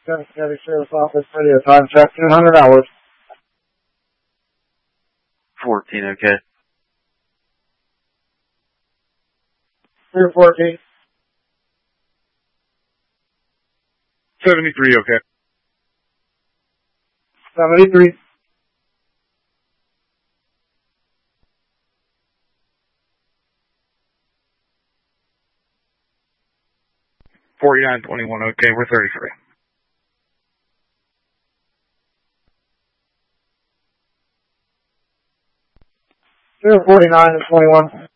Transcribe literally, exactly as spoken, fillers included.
Dennis County Sheriff's Office radio time check, two hundred hours. fourteen, okay. three fourteen. seventy-three, okay. seventy-three. forty-nine twenty-one, okay, we're thirty-three. zero forty-nine and twenty-one.